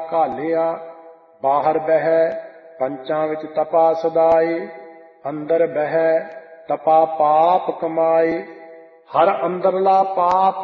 ਘਾਲਿਆ। ਬਾਹਰ ਬਹਿ ਪੰਚਾਂ ਵਿੱਚ ਤਪਾ ਸਦਾਏ, ਅੰਦਰ ਬਹਿ ਤਪਾ ਪਾਪ ਕਮਾਏ। ਹਰ ਅੰਦਰਲਾ ਪਾਪ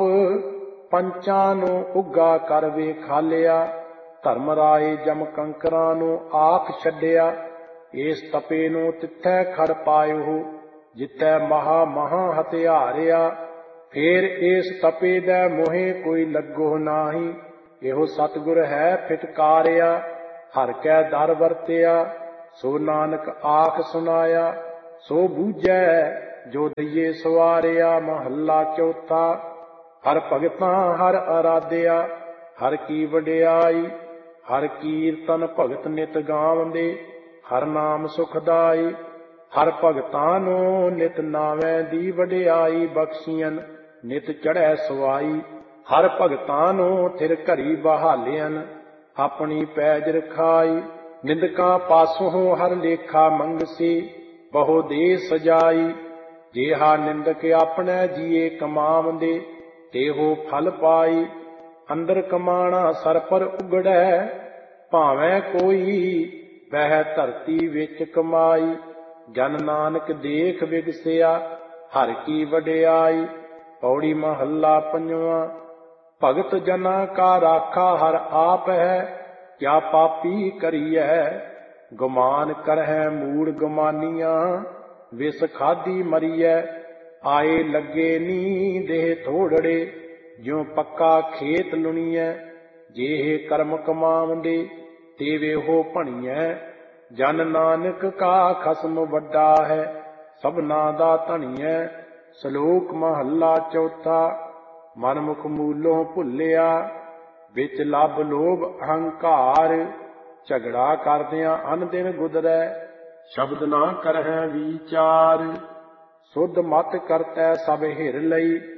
ਪੰਚਾਂ ਨੂੰ ਉੱਗਾ ਕਰ ਵੇਖਾਲਿਆ। ਧਰਮ ਰਾਏ ਜਮ ਕੰਕਰਾਂ ਨੂੰ ਆਖ ਛੱਡਿਆ। ਇਸ ਤਪੇ ਨੂੰ ਤਿੱਥੈ ਖੜ ਪਾਇਓ, ਜਿੱਥੈ ਮਹਾ ਮਹਾਂ ਹਥਿਆਰਿਆ। ਫੇਰ ਇਸ ਤਪੇ ਦੈ ਮੋਹੇ ਕੋਈ ਲੱਗੋ ਨਾਹੀ, ਇਹੋ ਸਤਿਗੁਰ ਹੈ ਫਿਟਕਾਰਿਆ। ਹਰ ਕੈ ਦਰ ਵਰਤਿਆ ਸੋ ਨਾਨਕ ਆਖ ਸੁਨਾਇਆ, ਸੋ ਬੂਝੈ ਜੋ ਦਈਏ ਸਵਾਰਿਆ। ਮਹੱਲਾ ਚੌਥਾ। ਹਰ ਭਗਤਾਂ ਹਰ ਅਰਾਧਿਆ, ਹਰ ਕੀ ਵਡਿਆਈ। ਹਰ ਕੀਰਤਨ ਭਗਤ ਨਿਤ ਗਾਵੰਦੇ, ਹਰ ਨਾਮ ਸੁਖਦਾਈ। ਹਰ ਭਗਤਾਂ ਨੂੰ ਨਿਤ ਨਾਵੇਂ ਦੀ ਵਡਿਆਈ, ਬਖਸ਼ੀਅਨ ਨਿਤ ਚੜ੍ਹੈ ਸਵਾਈ। ਹਰ ਭਗਤਾਂ ਨੂੰ ਥਿਰ ਘਰੀ ਬਹਾਲਿਅਨ, ਆਪਣੀ ਪੈਜ ਰਖਾਈ। ਨਿੰਦਕਾਂ ਪਾਸੋਂ ਹਰ ਲੇਖਾ ਮੰਗਸੀ, ਬਹੁ ਦੇ ਸਜਾਈ। ਜੇਹਾ ਨਿੰਦਕ ਆਪਣੇ ਜੀਏ ਕਮਾਵੰਦੇ, ਤੇਹੋ ਫਲ ਪਾਈ। ਅੰਦਰ ਕਮਾਣਾ ਸਰ ਪਰ ਉਗੜੈ, ਭਾਵੇਂ ਕੋਈ ਬਹਿ ਧਰਤੀ ਵਿੱਚ ਕਮਾਈ। ਜਨ ਨਾਨਕ ਦੇਖ ਵਿਗਸਿਆ ਹਰ ਕੀ ਵਡਿਆਈ। ਪੌੜੀ ਮਹੱਲਾ ਪੰਜਵਾਂ। ਭਗਤ ਜਨਾਂ ਕਾ ਰਾਖਾ ਹਰ ਆਪ ਹੈ, ਕਿਆ ਪਾਪੀ ਕਰੀਐ ਗੁਮਾਨ ਕਰਹਿ ਮੂੜ ਗੁਮਾਨੀਆਂ। ਵਿਸ ਖਾਧੀ ਮਰੀਐ ਆਏ ਲੱਗੇ ਨੀ ਦੇਹ ਥੋੜੜੇ, ਜਿਉ ਪੱਕਾ ਖੇਤ ਲੁਣੀਐ। ਜਿਹੇ ਕਰਮ ਕਮਾਵੰਦੇ ਤੇਵੇ ਹੋ ਭਣੀਐ। ਜਨ ਨਾਨਕ ਕਾ ਖਸਮ ਵੱਡਾ ਹੈ, ਸਭਨਾ ਦਾ ਧਣੀਐ। ਸ਼ਲੋਕ ਮਹੱਲਾ ਚੌਥਾ। ਮਨਮੁਖ ਮੂਲੋਂ ਭੁੱਲਿਆ, ਵਿੱਚ ਲੱਭ ਲੋਭ ਅਹੰਕਾਰ। ਝਗੜਾ ਕਰਦਿਆਂ ਅਨ ਦਿਨ ਗੁਦਰੈ, ਸ਼ਬਦ ਨਾ ਕਰਹਿ ਵੀਚਾਰ। ਸੁਧ ਮਤ ਕਰਤੈ ਸਭ ਹਿਰ ਲਈ,